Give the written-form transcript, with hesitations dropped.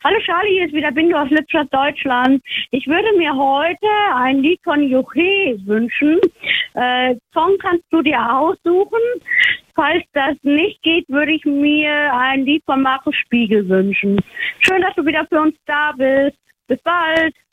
Hallo Charlie, hier ist wieder Bingo aus Lippstadt, Deutschland. Ich würde mir heute ein Lied von Joche wünschen. Song kannst du dir aussuchen. Falls das nicht geht, würde ich mir ein Lied von Markus Spiegel wünschen. Schön, dass du wieder für uns da bist. Bis bald.